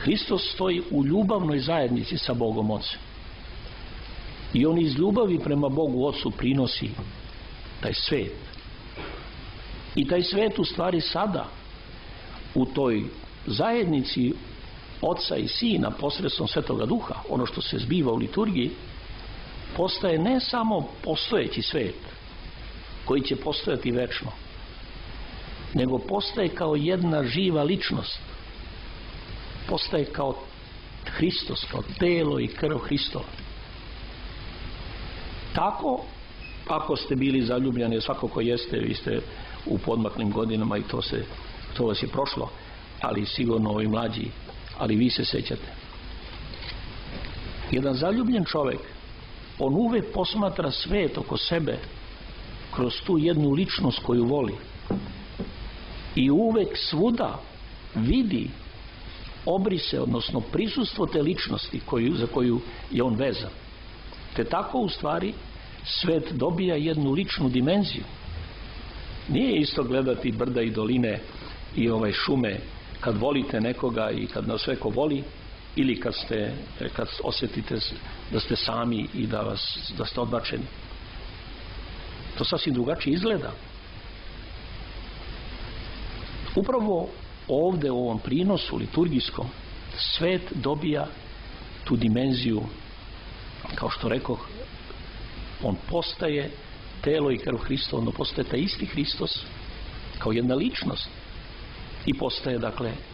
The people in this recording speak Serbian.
Hristos stoji u ljubavnoj zajednici sa Bogom Ocem. I on iz ljubavi prema Bogu Ocu prinosi taj svet. I taj svet u stvari sada u toj zajednici Oca i Sina posredstvom Svetoga Duha, ono što se zbiva u liturgiji, postaje ne samo postojeći svet koji će postojati večno, nego postaje kao jedna živa ličnost, postaje kao Hristos, kao telo i krv Hristova. Tako, ako ste bili zaljubljeni, svako ko jeste, vi ste u podmaklim godinama i to vas je prošlo, ali sigurno ovi mlađi, ali vi se sećate. Jedan zaljubljen čovjek, on uvek posmatra svet oko sebe kroz tu jednu ličnost koju voli i uvek svuda vidi obrise, odnosno prisustvo te ličnosti za koju je on vezan. Te tako u stvari svet dobija jednu ličnu dimenziju. Nije isto gledati brda i doline i šume kad volite nekoga i kad nas neko voli, ili kad osjetite da ste sami i da ste odbačeni. To sasvim drugačije izgleda. Upravo ovde u ovom prinosu liturgijskom svet dobija tu dimenziju, kao što rekoh, on postaje telo i krv Hristova, on postaje taj isti Hristos kao jedna ličnost i postaje, dakle,